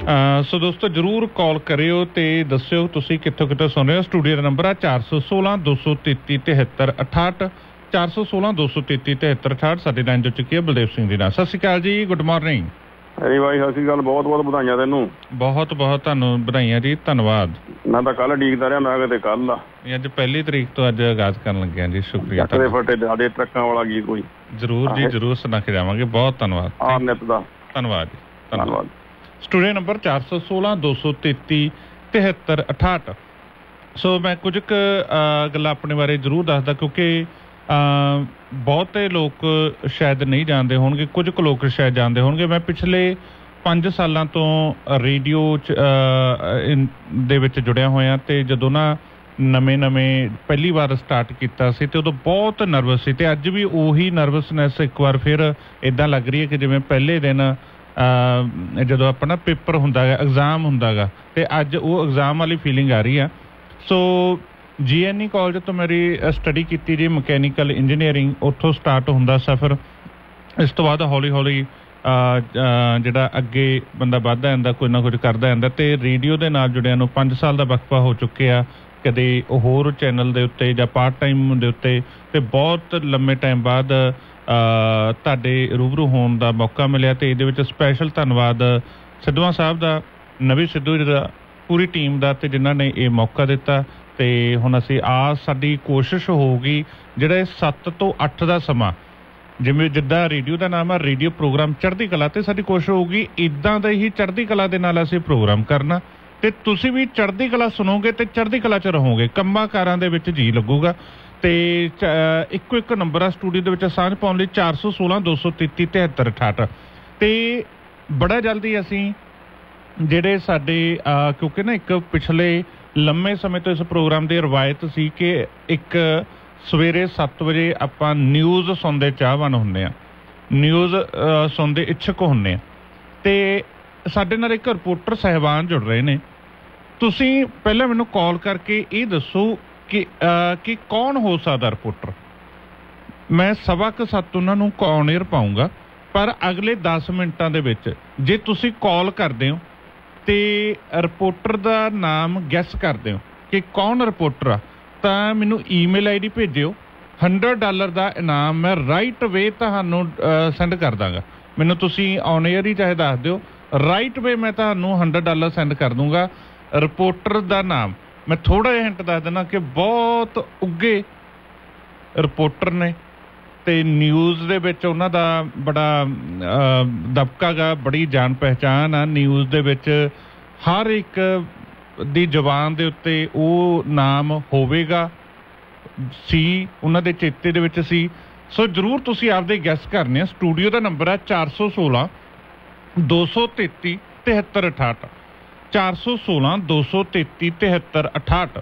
ਸੋ ਦੋਸਤੋ ਜ਼ਰੂਰ ਕਾਲ ਕਰਿਓ ਤੇ ਦੱਸਿਓ ਤੁਸੀਂ ਕਿੱਥੋਂ ਕਿੱਥੋਂ ਸੁਣ ਰਹੇ ਹੋ। ਸਟੂਡੀਓ ਦਾ ਨੰਬਰ ਆ 416 233 73 68 416 233 73 68। ਸਾਡੀ ਲਾਈਨ ਜੋ ਚੁੱਕੀ ਹੈ ਬਲਦੇਵ ਸਿੰਘ ਜੀ ਨਾਲ। ਸਤਿ ਸ਼੍ਰੀ ਅਕਾਲ ਜੀ, ਗੁੱਡ ਮਾਰਨਿੰਗ। ਅਰੇ ਭਾਈ ਸਤਿ ਸ਼੍ਰੀ ਅਕਾਲ, ਬਹੁਤ ਬਹੁਤ ਵਧਾਈਆਂ ਤੈਨੂੰ। ਬਹੁਤ ਬਹੁਤ ਤੁਹਾਨੂੰ ਵਧਾਈਆਂ ਜੀ, ਧੰਨਵਾਦ। ਮੈਂ ਤਾਂ ਕੱਲ ਉਡੀਕਦਾ ਰਿਹਾ, ਮੈਂ ਕਿਤੇ ਕੱਲ ਆ ਅੱਜ 1 ਤਰੀਕ ਤੋਂ ਅੱਜ ਆਗਾਜ਼ ਕਰਨ ਲੱਗੇ ਜੀ। ਸ਼ੁਕਰੀਆ। ਫਟੇ ਸਾਡੇ ਟਰੱਕਾਂ ਵਾਲਾ ਗੀਤ ਕੋਈ ਜ਼ਰੂਰ ਜੀ, ਜ਼ਰੂਰ ਸੁਣਾ ਕੇ ਜਾਵਾਂਗੇ। ਬਹੁਤ ਧੰਨਵਾਦ। ਆ ਨਿੱਤ ਦਾ ਧੰਨਵਾਦ ਜੀ, ਧੰਨਵਾਦ। Studio number 416 233 73 68। ਸੋ ਮੈਂ ਕੁਝ ਕੁ ਗੱਲਾਂ ਆਪਣੇ ਬਾਰੇ ਜ਼ਰੂਰ ਦੱਸਦਾ, ਕਿਉਂਕਿ ਬਹੁਤੇ ਲੋਕ ਸ਼ਾਇਦ ਨਹੀਂ ਜਾਣਦੇ ਹੋਣਗੇ, ਕੁਝ ਕੁ ਲੋਕ ਸ਼ਾਇਦ ਜਾਣਦੇ ਹੋਣਗੇ। ਮੈਂ ਪਿਛਲੇ 5 ਸਾਲਾਂ ਤੋਂ ਰੇਡੀਓ 'ਚ ਦੇ ਵਿੱਚ ਜੁੜਿਆ ਹੋਇਆ, ਅਤੇ ਜਦੋਂ ਨਾ ਨਵੇਂ ਪਹਿਲੀ ਵਾਰ ਸਟਾਰਟ ਕੀਤਾ ਸੀ ਅਤੇ ਉਦੋਂ ਬਹੁਤ ਨਰਵਸ ਸੀ, ਅਤੇ ਅੱਜ ਵੀ ਉਹੀ ਨਰਵਸਨੈਸ ਇੱਕ ਵਾਰ ਫਿਰ ਇੱਦਾਂ ਲੱਗ ਰਹੀ ਹੈ ਕਿ ਜਿਵੇਂ ਪਹਿਲੇ ਦਿਨ ਜਦੋਂ ਆਪਣਾ ਪੇਪਰ ਹੁੰਦਾ ਗਾ, ਐਗਜ਼ਾਮ ਹੁੰਦਾ ਗਾ, ਅਤੇ ਅੱਜ ਉਹ ਐਗਜ਼ਾਮ ਵਾਲੀ ਫੀਲਿੰਗ ਆ ਰਹੀ ਆ। ਸੋ GNE ਕਾਲਜ ਤੋਂ ਮੇਰੀ ਸਟੱਡੀ ਕੀਤੀ ਜੀ, ਮਕੈਨੀਕਲ ਇੰਜੀਨੀਅਰਿੰਗ। ਉੱਥੋਂ ਸਟਾਰਟ ਹੁੰਦਾ ਸਫ਼ਰ। ਇਸ ਤੋਂ ਬਾਅਦ ਹੌਲੀ ਹੌਲੀ ਜਿਹੜਾ ਅੱਗੇ ਬੰਦਾ ਵੱਧਦਾ ਜਾਂਦਾ, ਕੋਈ ਨਾ ਕੁਝ ਕਰਦਾ ਜਾਂਦਾ, ਅਤੇ ਰੇਡੀਓ ਦੇ ਨਾਲ ਜੁੜਿਆਂ ਨੂੰ 5 ਸਾਲ ਦਾ ਵਕਫਾ ਹੋ ਚੁੱਕਿਆ। ਕਦੇ ਹੋਰ ਚੈਨਲ ਦੇ ਉੱਤੇ ਜਾਂ ਪਾਰਟ ਟਾਈਮ ਦੇ ਉੱਤੇ, ਅਤੇ ਬਹੁਤ ਲੰਮੇ ਟਾਈਮ ਬਾਅਦ ਤੁਹਾਡੇ ਰੂਬਰੂ ਹੋਣ ਦਾ ਮੌਕਾ ਮਿਲਿਆ। ਅਤੇ ਇਹਦੇ ਵਿੱਚ ਸਪੈਸ਼ਲ ਧੰਨਵਾਦ ਸਿੱਧਵਾਂ ਸਾਹਿਬ ਦਾ, ਨਵੀਂ ਸਿੱਧੂ ਜੀ ਦਾ, ਪੂਰੀ ਟੀਮ ਦਾ, ਅਤੇ ਜਿਨ੍ਹਾਂ ਨੇ ਇਹ ਮੌਕਾ ਦਿੱਤਾ। ਅਤੇ ਹੁਣ ਅਸੀਂ ਸਾਡੀ ਕੋਸ਼ਿਸ਼ ਹੋਊਗੀ ਜਿਹੜਾ 7 ਤੋਂ 8 ਦਾ ਸਮਾਂ, ਜਿੱਦਾਂ ਰੇਡੀਓ ਦਾ ਨਾਮ ਆ ਰੇਡੀਓ ਪ੍ਰੋਗਰਾਮ ਚੜ੍ਹਦੀ ਕਲਾ, ਅਤੇ ਸਾਡੀ ਕੋਸ਼ਿਸ਼ ਹੋਊਗੀ ਇੱਦਾਂ ਦਾ ਹੀ ਚੜ੍ਹਦੀ ਕਲਾ ਦੇ ਨਾਲ ਅਸੀਂ ਪ੍ਰੋਗਰਾਮ ਕਰਨਾ, ਅਤੇ ਤੁਸੀਂ ਵੀ ਚੜ੍ਹਦੀ ਕਲਾ ਸੁਣੋਗੇ ਅਤੇ ਚੜ੍ਹਦੀ ਕਲਾ 'ਚ ਰਹੋਗੇ। ਕੰਮਾਂ ਕਾਰਾਂ ਦੇ ਵਿੱਚ ਜੀ ਲੱਗੂਗਾ। ਅਤੇ ਇੱਕੋ ਇੱਕ ਨੰਬਰ ਆ ਸਟੂਡੀਓ ਦੇ ਵਿੱਚ ਸਾਂਝ ਪਾਉਣ ਲਈ 416 233 73 68। ਅਤੇ ਬੜਾ ਜਲਦੀ ਅਸੀਂ ਜਿਹੜੇ ਸਾਡੇ ਕਿਉਂਕਿ ਨਾ ਇੱਕ ਪਿਛਲੇ ਲੰਮੇ ਸਮੇਂ ਤੋਂ ਇਸ ਪ੍ਰੋਗਰਾਮ ਦੀ ਰਵਾਇਤ ਸੀ ਕਿ ਇੱਕ ਸਵੇਰੇ 7 ਵਜੇ ਆਪਾਂ ਨਿਊਜ਼ ਸੁਣਦੇ ਚਾਹਵਾਨ ਹੁੰਦੇ ਹਾਂ, ਨਿਊਜ਼ ਸੁਣਦੇ ਇੱਛੁਕ ਹੁੰਦੇ ਹਾਂ। ਅਤੇ ਸਾਡੇ ਨਾਲ ਇੱਕ ਰਿਪੋਰਟਰ ਸਾਹਿਬਾਨ ਜੁੜ ਰਹੇ ਨੇ। ਤੁਸੀਂ ਪਹਿਲਾਂ ਮੈਨੂੰ ਕਾਲ ਕਰਕੇ ਇਹ ਦੱਸੋ ਕਿ ਕੌਣ ਹੋ ਸਕਦਾ ਰਿਪੋਰਟਰ। ਮੈਂ 7:15 ਉਹਨਾਂ ਨੂੰ ਔਨ ਏਅਰ ਪਾਊਂਗਾ, ਪਰ ਅਗਲੇ 10 ਮਿੰਟਾਂ ਦੇ ਵਿੱਚ ਜੇ ਤੁਸੀਂ ਕਾਲ ਕਰਦੇ ਹੋ ਅਤੇ ਰਿਪੋਰਟਰ ਦਾ ਨਾਮ ਗੈਸ ਕਰਦੇ ਹੋ ਕਿ ਕੌਣ ਰਿਪੋਰਟਰ ਆ, ਤਾਂ ਮੈਨੂੰ ਈਮੇਲ ID ਭੇਜਿਓ। $100 ਦਾ ਇਨਾਮ ਮੈਂ ਰਾਈਟ ਵੇ ਤੁਹਾਨੂੰ ਸੈਂਡ ਕਰ ਦਾਂਗਾ। ਮੈਨੂੰ ਤੁਸੀਂ ਔਨ ਏਅਰ ਹੀ ਚਾਹੇ ਦੱਸ ਦਿਓ, ਰਾਈਟ ਵੇ ਮੈਂ ਤੁਹਾਨੂੰ $100 ਸੈਂਡ ਕਰ ਦੂੰਗਾ। ਰਿਪੋਰਟਰ ਦਾ ਨਾਮ ਮੈਂ ਥੋੜ੍ਹਾ ਜਿਹਾ ਹਿੰਟ ਦੱਸ ਦਿੰਦਾ ਕਿ ਬਹੁਤ ਉੱਘੇ ਰਿਪੋਰਟਰ ਨੇ, ਅਤੇ ਨਿਊਜ਼ ਦੇ ਵਿੱਚ ਉਹਨਾਂ ਦਾ ਬੜਾ ਦਬਕਾ ਗਾ, ਬੜੀ ਜਾਣ ਪਹਿਚਾਣ ਆ। ਨਿਊਜ਼ ਦੇ ਵਿੱਚ ਹਰ ਇੱਕ ਦੀ ਜ਼ੁਬਾਨ ਦੇ ਉੱਤੇ ਉਹ ਨਾਮ ਹੋਵੇਗਾ, ਸੀ ਉਹਨਾਂ ਦੇ ਚੇਤੇ ਦੇ ਵਿੱਚ ਸੀ। ਸੋ ਜ਼ਰੂਰ ਤੁਸੀਂ ਆਪਦੇ ਗੈਸ ਕਰਨੇ ਆ। ਸਟੂਡੀਓ ਦਾ ਨੰਬਰ ਆ 416 233 73 68 416 233 73 68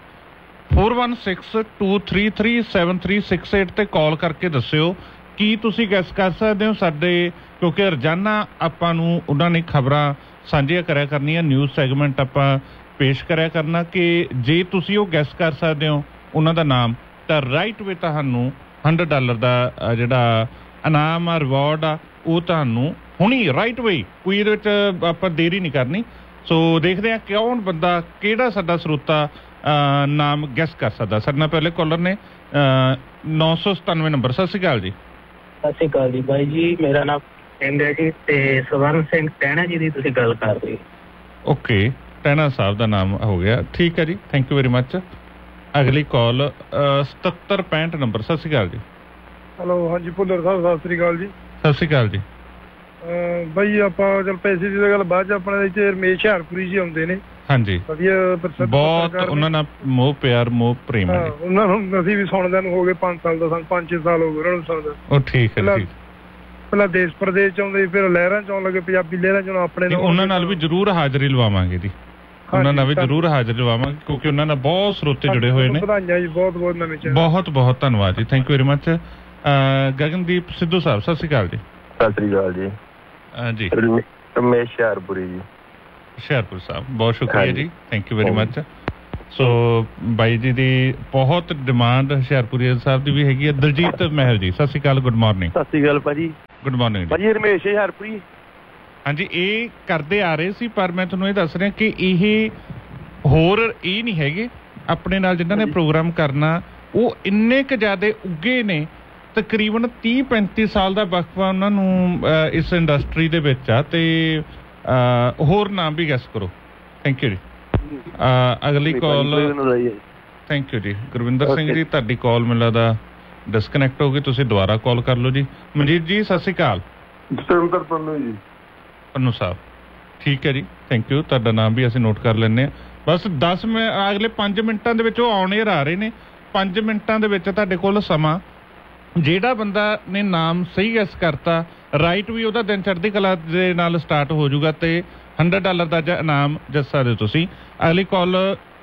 4162337368 'ਤੇ ਕਾਲ ਕਰਕੇ ਦੱਸਿਓ ਕੀ ਤੁਸੀਂ ਗੈਸ ਕਰ ਸਕਦੇ ਹੋ ਸਾਡੇ, ਕਿਉਂਕਿ ਰੋਜ਼ਾਨਾ ਆਪਾਂ ਨੂੰ ਉਹਨਾਂ ਨੇ ਖਬਰਾਂ ਸਾਂਝੀਆਂ ਕਰਿਆ ਕਰਨੀਆਂ, ਨਿਊਜ਼ ਸੈਗਮੈਂਟ ਆਪਾਂ ਪੇਸ਼ ਕਰਿਆ ਕਰਨਾ, ਕਿ ਜੇ ਤੁਸੀਂ ਉਹ ਗੈਸ ਕਰ ਸਕਦੇ ਹੋ ਉਹਨਾਂ ਦਾ ਨਾਮ, ਤਾਂ ਰਾਈਟ ਵੇ ਤੁਹਾਨੂੰ $100 ਦਾ ਜਿਹੜਾ ਇਨਾਮ ਆ, ਰਿਵਾਰਡ ਆ, ਉਹ ਤੁਹਾਨੂੰ ਹੁਣੀ ਰਾਈਟ ਵੇ, ਕੋਈ ਇਹਦੇ ਵਿੱਚ ਆਪਾਂ ਦੇਰੀ ਨਹੀਂ ਕਰਨੀ। ਸੋ ਦੇਖਦੇ ਹਾਂ ਕੌਣ ਬੰਦਾ, ਕਿਹੜਾ ਸਾਡਾ ਸਰੋਤਾ ਨਾਮ ਗੈਸ ਕਰ ਸਕਦਾ। ਸਾਡੇ ਨਾਲ ਪਹਿਲੇ ਕਾਲਰ ਨੇ 997 ਨੰਬਰ। ਸਤਿ ਸ਼੍ਰੀ ਅਕਾਲ ਜੀ। ਸਤਿ ਸ਼੍ਰੀ ਅਕਾਲ ਜੀ ਬਾਈ ਜੀ, ਮੇਰਾ ਨਾਮ ਹੈ ਜੀ, ਅਤੇ ਸਵਰਨ ਸਿੰਘ ਟਹਿਣਾ ਜੀ ਦੀ ਤੁਸੀਂ ਗੱਲ ਕਰ ਰਹੇ। ਓਕੇ, ਟਹਿਣਾ ਸਾਹਿਬ ਦਾ ਨਾਮ ਹੋ ਗਿਆ, ਠੀਕ ਹੈ ਜੀ, ਥੈਂਕ ਯੂ ਵੈਰੀ ਮੱਚ। ਅਗਲੀ ਕਾਲ 7765 ਨੰਬਰ। ਸਤਿ ਸ਼੍ਰੀ ਅਕਾਲ ਜੀ। ਹੈਲੋ, ਹਾਂਜੀ ਭੁੱਲਰ ਸਾਹਿਬ, ਸਤਿ ਸ਼੍ਰੀ ਅਕਾਲ ਜੀ। ਸਤਿ ਸ਼੍ਰੀ ਅਕਾਲ ਜੀ। ਬਾਈ ਆਪਾਂ ਚਲ ਪੈਸੇ ਦੀ ਗੱਲ ਬਾਅਦ 'ਚ, ਆਪਣੇ ਇੱਥੇ ਰਮੇਸ਼ ਹੁਸ਼ਿਆਰਪੁਰੀ ਜੀ ਆਉਂਦੇ ਨੇ। ਹਾਂਜੀ, ਵਧੀਆ, ਬਹੁਤ ਉਹਨਾਂ ਨਾਲ ਮੋਹ ਪਿਆਰ, ਮੋਹ ਪ੍ਰੇਮ ਹੈ ਉਹਨਾਂ ਨੂੰ। ਅਸੀਂ ਵੀ ਸੁਣਦਿਆਂ ਨੂੰ ਹੋ ਗਏ 5 ਸਾਲ ਦਾ, ਸਾਨੂੰ 5-6 ਸਾਲ ਹੋ ਗਏ ਉਹਨਾਂ ਨੂੰ ਸੁਣਦਾ। ਉਹ ਠੀਕ ਹੈ ਜੀ। ਪਹਿਲਾਂ ਦੇਸ਼ ਪ੍ਰਦੇਸ਼ 'ਚ ਆਉਂਦੇ, ਫਿਰ ਲਹਿਰਾਂ 'ਚ ਆਉਣ ਲੱਗੇ, ਪੰਜਾਬੀ ਲਹਿਰਾਂ 'ਚ ਆਪਣੇ। ਉਹਨਾਂ ਨਾਲ ਵੀ ਜ਼ਰੂਰ ਹਾਜ਼ਰੀ ਲਵਾਵਾਂਗੇ ਜੀ, ਉਹਨਾਂ ਨਾਲ ਵੀ ਜ਼ਰੂਰ ਹਾਜ਼ਰੀ ਲਵਾਵਾਂਗੇ, ਕਿਉਂਕਿ ਉਹਨਾਂ ਨਾਲ ਬਹੁਤ ਸਰੋਤੇ ਜੁੜੇ ਹੋਏ ਨੇ। ਵਧਾਈਆਂ ਜੀ, ਬਹੁਤ ਬਹੁਤ ਨਵੇਂ ਚੈਨਲ। ਬਹੁਤ ਬਹੁਤ ਧੰਨਵਾਦ ਜੀ, thank you very much. Gagandeep Sidhu ਸਾਹਿਬ, ਸਤਿ ਸ਼੍ਰੀ ਅਕਾਲ ਜੀ। ਸਤਿ ਸ਼੍ਰੀ ਅਕਾਲ ਜੀ। ਜੀ ਰਮੇਸ਼ ਹੁਸ਼ਿਆਰਪੁਰੀ ਜੀ। ਹੁਸ਼ਿਆਰਪੁਰ ਸਾਹਿਬ, ਬਹੁਤ ਸ਼ੁਕਰੀਆ ਜੀ, ਥੈਂਕ ਯੂ ਵੈਰੀ ਮੱਚ। ਸੋ ਬਾਈ ਜੀ ਦੀ ਬਹੁਤ ਡਿਮਾਂਡ ਹੁਸ਼ਿਆਰਪੁਰੀ ਸਾਹਿਬ ਦੀ ਵੀ ਹੈਗੀ ਹੈ। ਦਲਜੀਤ ਮਹਿਲ ਜੀ, ਸਤਿ ਸ਼੍ਰੀ ਅਕਾਲ, ਗੁੱਡ ਮਾਰਨਿੰਗ। ਸਤਿ ਸ਼੍ਰੀ ਅਕਾਲ ਭਾਜੀ। ਗੁੱਡ ਮਾਰਨਿੰਗ ਭਾਜੀ। ਰਮੇਸ਼ ਹੁਸ਼ਿਆਰਪੁਰੀ। ਹਾਂਜੀ, ਇਹ ਕਰਦੇ ਆ ਰਹੇ ਸੀ, ਪਰ ਮੈਂ ਤੁਹਾਨੂੰ ਇਹ ਦੱਸ ਰਿਹਾ ਕਿ ਇਹ ਹੋਰ ਇਹ ਨਹੀਂ ਹੈਗੇ ਆਪਣੇ ਨਾਲ ਜਿਨ੍ਹਾਂ ਨੇ ਪ੍ਰੋਗਰਾਮ ਕਰਨਾ, ਉਹ ਇੰਨੇ ਕੁ ਜ਼ਿਆਦਾ ਉੱਗੇ ਨੇ, ਤਕਰੀਬਨ 30-35 ਸਾਲ ਦਾ ਵਕਫਾ ਉਹਨਾਂ ਨੂੰ ਇਸ ਇੰਡਸਟਰੀ ਦੇ ਵਿੱਚ ਆ। ਤੇ ਹੋਰ ਨਾਮ ਵੀ ਗੈਸ ਕਰੋ। ਥੈਂਕ ਯੂ ਜੀ। ਅਗਲੀ ਕਾਲ। ਥੈਂਕ ਯੂ ਜੀ। ਗੁਰਵਿੰਦਰ ਸਿੰਘ ਜੀ, ਤੁਹਾਡੀ ਕਾਲ ਮੈਨੂੰ ਲੱਗਦਾ ਡਿਸਕਨੈਕਟ ਹੋ ਗਈ, ਤੁਸੀਂ ਦੁਬਾਰਾ ਕਾਲ ਕਰ ਲਓ ਜੀ। ਮਨਜੀਤ ਜੀ ਸਤਿ ਸ਼੍ਰੀ ਅਕਾਲ। ਜਸਵਿੰਦਰ ਪੰਨੂ ਜੀ। ਪੰਨੂ ਸਾਹਿਬ, ਠੀਕ ਹੈ ਜੀ, ਥੈਂਕ ਯੂ। ਤੁਹਾਡਾ ਨਾਮ ਵੀ ਅਸੀਂ ਨੋਟ ਕਰ ਲੈਂਦੇ ਹਾਂ। ਬਸ 10 ਮਿੰਟ, ਅਗਲੇ 5 ਮਿੰਟਾਂ ਦੇ ਵਿੱਚ ਉਹ ਆਨ ਏਅਰ ਆ ਰਹੇ ਨੇ। 5 ਮਿੰਟਾਂ ਦੇ ਵਿੱਚ ਤੁਹਾਡੇ ਕੋਲ ਸਮਾਂ, ਜਿਹੜਾ ਬੰਦਾ ਨੇ ਨਾਮ ਸਹੀ ਗੈਸ ਕਰਤਾ ਰਾਈਟ, ਵੀ ਉਹਦਾ ਦਿਨ ਚੜ੍ਹਦੀ ਕਲਾ ਦੇ ਨਾਲ ਸਟਾਰਟ ਹੋ ਜਾਊਗਾ ਤੇ $100 ਦਾ ਇਨਾਮ ਜਿੱਤ ਸਕਦੇ ਹੋ ਤੁਸੀਂ। ਅਗਲੀ ਕਾਲ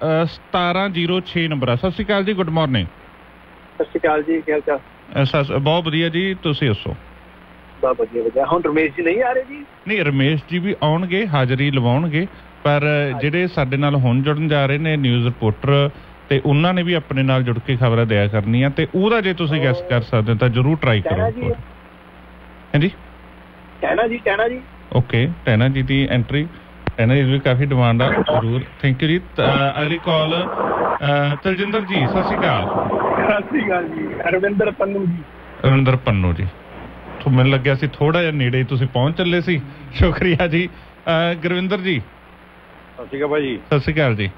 1706 ਨੰਬਰ ਆ। ਸਤਿ ਸ਼੍ਰੀ ਅਕਾਲ ਜੀ, ਗੁੱਡ ਮਾਰਨਿੰਗ। ਸਤਿ ਸ਼੍ਰੀ ਅਕਾਲ ਜੀ, ਕੀ ਹਾਲ ਚਾਲ? ਬਹੁਤ ਵਧੀਆ ਜੀ, ਤੁਸੀਂ ਦੱਸੋ? ਬਹੁਤ ਵਧੀਆ। ਹੁਣ ਰਮੇਸ਼ ਜੀ ਨਹੀਂ ਆ ਰਹੇ ਜੀ? ਨਹੀਂ, ਰਮੇਸ਼ ਜੀ ਵੀ ਆਉਣਗੇ, ਹਾਜ਼ਰੀ ਲਵਾਉਣਗੇ, ਪਰ ਜਿਹੜੇ ਸਾਡੇ ਨਾਲ ਹੁਣ ਜੁੜਨ ਜਾ ਰਹੇ ਨੇ ਨਿਊਜ਼ ਰਿਪੋਰਟਰ, ਤੇ ਉਹਨਾਂ ਨੇ ਵੀ ਆਪਣੇ ਨਾਲ ਜੁੜ ਕੇ ਖਬਰਾਂ ਦਿਆ ਕਰਨੀਆਂ, ਤੇ ਉਹਦਾ ਜੇ ਤੁਸੀਂ ਗੈਸ ਕਰ ਸਕਦੇ ਹੋ ਤਾਂ ਜ਼ਰੂਰ ਟਰਾਈ ਕਰੋ। ਹਾਂਜੀ, ਟੈਨਾ ਜੀ। ਓਕੇ, ਟੈਨਾ ਜੀ ਦੀ ਐਂਟਰੀ, ਟੈਨਾ ਜੀ ਵੀ ਕਾਫੀ ਡਿਮਾਂਡ ਆ, ਜ਼ਰੂਰ। ਥੈਂਕ ਯੂ ਜੀ। ਅਗਲੀ ਕਾਲ ਤਲਜਿੰਦਰ ਜੀ, ਸਤਿ ਸ਼੍ਰੀ ਅਕਾਲ। ਸਤਿ ਸ਼੍ਰੀ ਅਕਾਲ ਜੀ। ਰਵਿੰਦਰ ਪੰਨੂ ਜੀ। ਰਵਿੰਦਰ ਪੰਨੂ ਜੀ, ਮੈਨੂੰ ਲੱਗਿਆ ਸੀ ਥੋੜਾ ਜਿਹਾ ਨੇੜੇ ਤੁਸੀਂ ਪਹੁੰਚ ਚੱਲੇ ਸੀ। ਸ਼ੁਕਰੀਆ ਜੀ। ਗੁਰਵਿੰਦਰ ਜੀ ਸਤਿ ਸ਼੍ਰੀ ਅਕਾਲ ਭਾਜੀ। ਸਤਿ ਸ਼੍ਰੀ ਅਕਾਲ ਜੀ।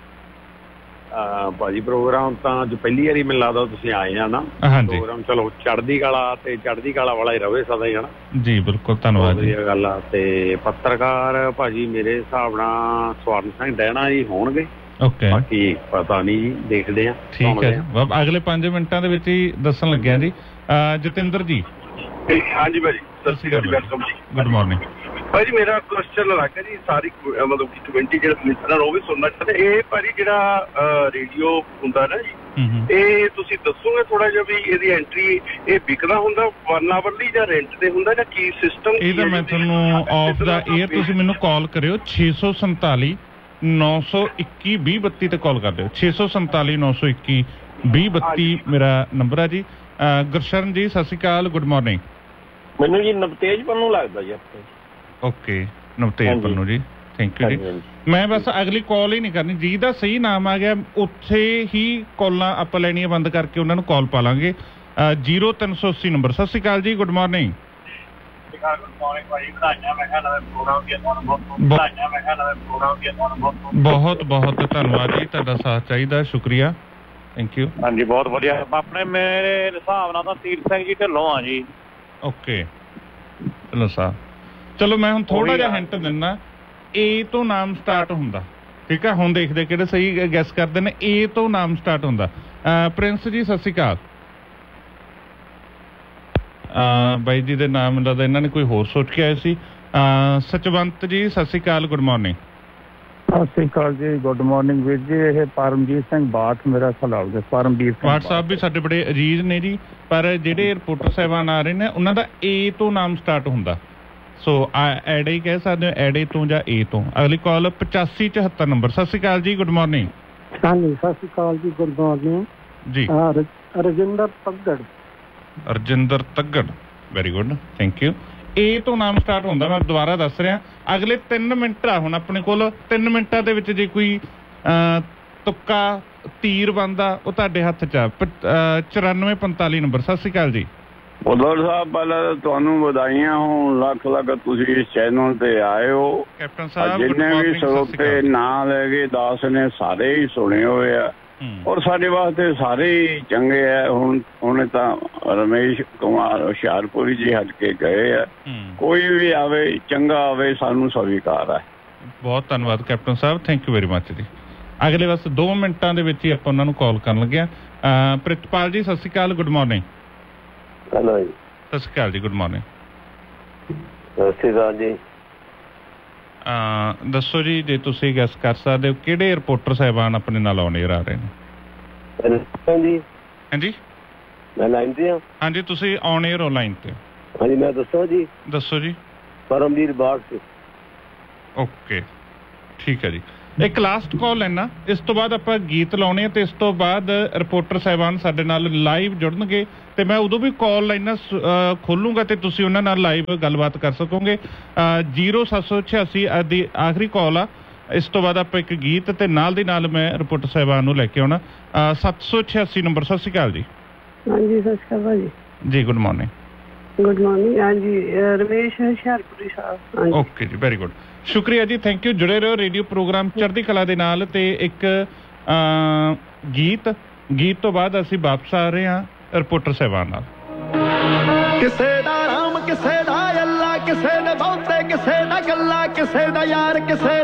ਭਾਜੀ ਪ੍ਰੋਗਰਾਮ ਤਾਂ ਅੱਜ ਪਹਿਲੀ ਵਾਰੀ ਮੈਨੂੰ ਲੱਗਦਾ ਤੁਸੀਂ ਆਏ ਆ ਨਾ। ਹਾਂਜੀ, ਪ੍ਰੋਗਰਾਮ ਚਲੋ ਚੜ੍ਹਦੀ ਕਲਾ ਤੇ ਚੜ੍ਹਦੀ ਕਲਾ ਵਾਲਾ ਹੀ ਰਵੇ ਸਦਾ ਹੀ, ਹਨਾ ਜੀ ਬਿਲਕੁਲ, ਧੰਨਵਾਦ ਜੀ। ਵਧੀਆ ਗੱਲ ਆ। ਤੇ ਪੱਤਰਕਾਰ ਭਾਜੀ ਮੇਰੇ ਹਿਸਾਬ ਨਾਲ ਸਵਰਨ ਸਿੰਘ ਡੈਣਾ ਜੀ ਹੋਣਗੇ। ਓਕੇ, ਬਾਕੀ ਪਤਾ ਨਹੀਂ ਜੀ, ਦੇਖਦੇ ਆ। ਠੀਕ ਹੈ ਜੀ, ਅਗਲੇ 5 ਮਿੰਟਾਂ ਦੇ ਵਿੱਚ ਹੀ ਦੱਸਣ ਲੱਗਿਆ ਜੀ। ਜਤਿੰਦਰ ਜੀ। ਹਾਂਜੀ ਭਾਜੀ, ਸਤਿ ਸ਼੍ਰੀ ਅਕਾਲ, ਵੈਲਕਮ ਜੀ। ਗੁੱਡ ਮਾਰਨਿੰਗ ਭਾਜੀ। ਮੇਰਾ ਕੁਐਸਚਨ ਲੱਗਾ ਜੀ, ਸਾਰੀ ਮਤਲਬ ਕਿ 20 ਜਿਹੜੇ ਲਿਸਨਰ ਉਹ ਵੀ ਸੁਣਨਾ ਚਾਹੁੰਦੇ। ਇਹ ਭਾਜੀ ਜਿਹੜਾ ਰੇਡੀਓ ਹੁੰਦਾ ਨਾ ਜੀ, ਇਹ ਤੁਸੀਂ ਦੱਸੋਗੇ ਥੋੜਾ ਜਿਹਾ ਵੀ ਇਹਦੀ ਐਂਟਰੀ ਇਹ ਵਿਕਦਾ ਹੁੰਦਾ 1 ਆਵਰ ਲਈ ਜਾਂ ਰੈਂਟ ਤੇ ਹੁੰਦਾ ਜਾਂ ਕੀ ਸਿਸਟਮ? ਇਹ ਤਾਂ ਮੈਂ ਤੁਹਾਨੂੰ ਆਫ ਦਾ ਏਅਰ, ਤੁਸੀਂ ਮੈਨੂੰ ਕਾਲ ਕਰਿਓ 647 921 2032 ਤੇ ਕਾਲ ਕਰ ਦਿਓ। 647 921 2032 ਮੇਰਾ ਨੰਬਰ ਹੈ ਜੀ। ਗੁਰਸ਼ਰਨ ਜੀ ਸਤਿ ਸ਼੍ਰੀ ਅਕਾਲ, ਗੁੱਡ ਮਾਰਨਿੰਗ। ਮੈਨੂੰ ਜੀ ਨਵਤੇਜ ਪੰਨੂ ਲੱਗਦਾ ਜੀ ਆਪਣੇ। ਓਕੇ, ਨਵਤੇਜ ਪੰਨੂ ਜੀ, ਥੈਂਕ ਯੂ ਜੀ। ਮੈਂ ਬਸ ਅਗਲੀ ਕਾਲ ਹੀ ਨਹੀਂ ਕਰਨੀ, ਜਿਹਦਾ ਸਹੀ ਨਾਮ ਆ ਗਿਆ ਉੱਥੇ ਹੀ ਕਾਲਾਂ ਆਪਾਂ ਲੈਣੀਆਂ ਬੰਦ ਕਰਕੇ ਉਹਨਾਂ ਨੂੰ ਕਾਲ ਪਾ ਲਾਂਗੇ। 0380 ਨੰਬਰ। ਸਤਿ ਸ਼੍ਰੀ ਅਕਾਲ ਜੀ, ਗੁੱਡ ਮਾਰਨਿੰਗ। ਬਹੁਤ ਬਹੁਤ ਧੰਨਵਾਦ ਜੀ, ਤੁਹਾਡਾ ਸਾਥ ਚਾਹੀਦਾ, ਸ਼ੁਕਰੀਆ, ਥੈਂਕ ਯੂ। ਹਾਂਜੀ, ਬਹੁਤ ਵਧੀਆ। ਆਪਣੇ ਮੇਰੇ ਹਿਸਾਬ ਨਾਲ ਤਾਂ ਤੀਰਥ ਸਿੰਘ ਜੀ ਢਿੱਲੋਂ ਆ ਜੀ। ਓਕੇ, ਢਿੱਲੋਂ ਸਾਹਿਬ। ਚਲੋ ਮੈਂ ਹੁਣ ਥੋੜਾ ਜਿਹਾ ਹਿੰਟ ਦਿੰਦਾ, ਏ ਤੋਂ ਨਾਮ ਸਟਾਰਟ ਹੁੰਦਾ, ਠੀਕ ਆ? ਹੁਣ ਦੇਖਦੇ ਕਿਹੜੇ ਸਹੀ ਗੈਸ ਕਰਦੇ ਨੇ। ਏ ਤੋਂ ਨਾਮ ਸਟਾਰਟ ਹੁੰਦਾ। ਪ੍ਰਿੰਸ ਜੀ ਸਤਿ ਸ਼੍ਰੀ ਅਕਾਲ। ਬਾਈ ਜੀ ਦੇ ਨਾਮ ਦਾ ਇਹਨਾਂ ਨੇ ਕੋਈ ਹੋਰ ਸੋਚ ਕੇ ਆਏ ਸੀ। ਸਚਵੰਤ ਜੀ ਸਤਿ ਸ਼੍ਰੀ ਅਕਾਲ, ਗੁੱਡ ਮਾਰਨਿੰਗ। ਸਤਿ ਸ਼੍ਰੀ ਅਕਾਲ ਜੀ, ਗੁੱਡ ਮਾਰਨਿੰਗ ਵੀਰ ਜੀ। ਇਹ ਪਰਮਜੀਤ ਸਿੰਘ ਬਾਠ ਮੇਰਾ ਸਲਾਹ ਦੇ। ਪਰਮਜੀਤ ਸਿੰਘ ਬਾਠ ਸਾਹਿਬ ਵੀ ਸਾਡੇ ਬੜੇ ਅਜੀਜ਼ ਨੇ ਜੀ, ਪਰ ਜਿਹੜੇ ਰਿਪੋਰਟਰ ਸਾਹਿਬਾਨ ਆ ਰਹੇ ਨੇ ਉਹਨਾਂ ਦਾ ਏ ਤੋਂ ਨਾਮ ਸਟਾਰਟ ਹੁੰਦਾ, ਸੋ ਐਡੇ ਹੀ ਕਹਿ ਸਕਦੇ ਹੋ, ਐਡੇ ਤੋਂ ਜਾਂ ਏ ਤੋਂ। ਅਗਲੀ ਕਾਲ 8574 ਨੰਬਰ। ਸਤਿ ਸ਼੍ਰੀ ਅਕਾਲ ਜੀ, ਗੁੱਡ ਮਾਰਨਿੰਗ। ਹਾਂਜੀ, ਸਤਿ ਸ਼੍ਰੀ ਅਕਾਲ ਜੀ, ਗੁੱਡ ਮਾਰਨਿੰਗ ਜੀ। Rajinder Taggar. Rajinder Taggar, very good, thank you. ਏ ਤੋਂ ਨਾਮ ਸਟਾਰਟ ਹੁੰਦਾ, ਮੈਂ ਦੁਬਾਰਾ ਦੱਸ ਰਿਹਾ। ਅਗਲੇ 3 ਮਿੰਟ ਆ ਹੁਣ ਆਪਣੇ ਕੋਲ। 3 ਮਿੰਟਾਂ ਦੇ ਵਿੱਚ ਜੇ ਕੋਈ ਤੁੱਕਾ ਤੀਰ ਬਣਦਾ ਉਹ ਤੁਹਾਡੇ ਹੱਥ 'ਚ ਆ। 9445 ਨੰਬਰ। ਸਤਿ ਸ਼੍ਰੀ ਅਕਾਲ ਜੀ। ਉਧਰ ਸਾਹਿਬ, ਪਹਿਲਾਂ ਤੁਹਾਨੂੰ ਵਧਾਈਆਂ ਹੋਣ ਲੱਖ ਲੱਖ, ਤੁਸੀਂ ਇਸ ਚੈਨਲ ਤੇ ਆਏ ਹੋ। ਕੈਪਟਨ ਸਾਹਿਬ, ਜਿੰਨੇ ਵੀ ਸਰੋਤੇ ਨਾਂ ਲੈ ਕੇ 10 ਨੇ ਸਾਰੇ ਹੀ ਸੁਣੇ ਹੋਏ ਆ, ਔਰ ਸਾਡੇ ਵਾਸਤੇ ਸਾਰੇ ਹੀ ਚੰਗੇ ਆ। ਹੁਣ ਤਾਂ ਰਮੇਸ਼ ਕੁਮਾਰ ਹੁਸ਼ਿਆਰਪੁਰੀ ਜੀ ਹਟ ਕੇ ਗਏ ਆ। ਕੋਈ ਵੀ ਆਵੇ ਚੰਗਾ ਆਵੇ, ਸਾਨੂੰ ਸਵੀਕਾਰ ਹੈ। ਬਹੁਤ ਧੰਨਵਾਦ captain Sahib, thank you very much ਜੀ। ਅਗਲੇ ਬਸ 2 ਮਿੰਟਾਂ ਦੇ ਵਿੱਚ ਹੀ ਆਪਾਂ ਉਹਨਾਂ ਨੂੰ ਕਾਲ ਕਰਨ ਲੱਗਿਆ। ਪ੍ਰਿਤਪਾਲ ਜੀ ਸਤਿ ਸ਼੍ਰੀ ਅਕਾਲ, ਗੁੱਡ ਮਾਰਨਿੰਗ। ਹੈਲੋ ਜੀ, ਸਤਿ ਸ਼੍ਰੀ ਅਕਾਲ ਜੀ, ਗੁੱਡ ਮਾਰਨਿੰਗ। ਸਤਿ ਸ਼੍ਰੀ ਅਕਾਲ ਜੀ। ਦੱਸੋ ਜੀ, ਜੇ ਤੁਸੀਂ ਗੈਸ ਕਰ ਸਕਦੇ ਹੋ ਕਿਹੜੇ ਰਿਪੋਰਟਰ ਸਾਹਿਬਾਨ ਆਪਣੇ ਨਾਲ ਆਉਣੇ ਆ ਰਹੇ ਨੇ? ਹਾਂਜੀ, ਮੈਂ ਲਾਈਨ ਤੇ ਹਾਂ। ਹਾਂਜੀ, ਤੁਸੀਂ ਆਨ ਏਅਰ ਹੋ ਲਾਈਨ ਤੇ? ਹਾਂਜੀ, ਮੈਂ ਦੱਸੋ ਜੀ। ਦੱਸੋ ਜੀ। ਪਰਮਜੀਤ ਬਾਠ। ਓਕੇ, ਠੀਕ ਹੈ ਜੀ। ਇੱਕ ਲਾਸਟ ਕਾਲ ਲੈਣਾ, ਇਸ ਤੋਂ ਬਾਅਦ ਆਪਾਂ ਗੀਤ ਲਾਉਣੇ ਆ ਤੇ ਇਸ ਤੋਂ ਬਾਅਦ ਰਿਪੋਰਟਰ ਸਾਹਿਬਾਨ ਸਾਡੇ ਨਾਲ ਲਾਈਵ ਜੁੜਨਗੇ ਤੇ ਮੈਂ ਉਦੋਂ ਵੀ ਕਾਲ ਲਾਈਨਾਂ ਖੋਲੂੰਗਾ ਤੇ ਤੁਸੀਂ ਉਹਨਾਂ ਨਾਲ ਲਾਈਵ ਗੱਲਬਾਤ ਕਰ ਸਕੋਗੇ। 0786 ਦੀ ਆਖਰੀ ਕਾਲ ਆ। ਇਸ ਤੋਂ ਬਾਅਦ ਆਪਾਂ ਇੱਕ ਗੀਤ ਤੇ ਨਾਲ ਦੀ ਨਾਲ ਮੈਂ ਰਿਪੋਰਟਰ ਸਾਹਿਬਾਨ ਨੂੰ ਲੈ ਕੇ ਆਉਣਾ। 786 ਨੰਬਰ। ਸਤਿ ਸ਼੍ਰੀ ਅਕਾਲ ਜੀ। ਹਾਂਜੀ ਸਤਿ ਸ਼੍ਰੀ ਅਕਾਲ ਜੀ। ਜੀ ਗੁੱਡ ਮਾਰਨਿੰਗ। Good morning. ਹਾਂਜੀ ਰਮੇਸ਼ ਹੁਸ਼ਿਆਰਪੁਰੀ ਸਾਹਿਬ। ਓਕੇ ਜੀ, ਵੈਰੀ ਗੁੱਡ, ਸ਼ੁਕਰੀਆ ਜੀ, ਥੈਂਕ ਯੂ। ਜੁੜੇ ਰਹੋ ਰੇਡੀਓ ਪ੍ਰੋਗਰਾਮ ਚੜ੍ਹਦੀ ਕਲਾ ਦੇ ਨਾਲ। ਤੇ ਇੱਕ ਗੀਤ ਤੋਂ ਬਾਅਦ ਅਸੀਂ ਵਾਪਸ ਆ ਰਹੇ ਹਾਂ ਰਿਪੋਰਟਰ ਸਾਹਿਬਾਨ ਨਾਲ। ਕਿਸੇ ਦਾ ਰਾਮ ਕਿਸੇ ਦਾ ਅੱਲਾ, ਕਿਸੇ ਦੇ ਬਹੁਤੇ ਕਿਸੇ ਦਾ ਗੱਲਾ, ਕਿਸੇ ਦਾ ਯਾਰ ਕਿਸੇ